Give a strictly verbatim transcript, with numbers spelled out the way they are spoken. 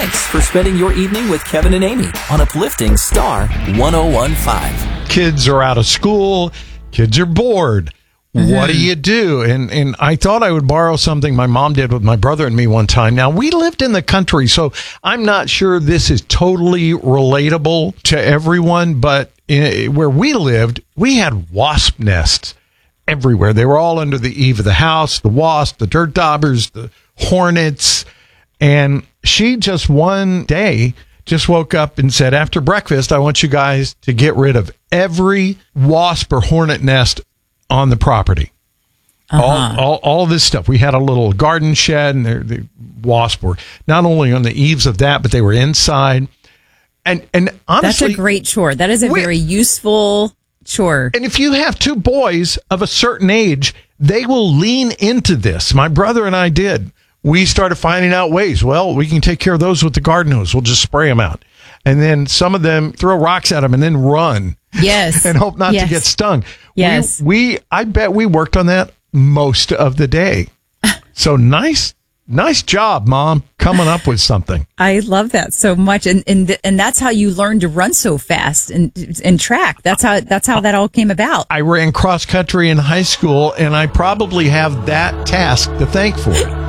Thanks for spending your evening with Kevin and Amy on Uplifting Star one oh one point five. Kids are out of school. Kids are bored. Mm-hmm. What do you do? And and I thought I would borrow something my mom did with my brother and me one time. Now, we lived in the country, so I'm not sure this is totally relatable to everyone, but in, where we lived, we had wasp nests everywhere. They were all under the eave of the house, the wasps, the dirt daubers, the hornets. And she just one day just woke up and said, after breakfast, I want you guys to get rid of every wasp or hornet nest on the property. Uh-huh. All, all, all this stuff. We had a little garden shed, and the wasps were not only on the eaves of that, but they were inside. And and honestly, that's a great chore. That is a we, very useful chore. And if you have two boys of a certain age, they will lean into this. My brother and I did. We started finding out ways. Well, we can take care of those with the garden hose. We'll just spray them out. And then some of them throw rocks at them and then run. Yes. And hope not yes. to get stung. Yes. We, we, I bet we worked on that most of the day. So nice, nice job, Mom, coming up with something. I love that so much. And, and, and that's how you learn to run so fast and, and track. That's how, that's how that all came about. I ran cross country in high school, and I probably have that task to thank for it.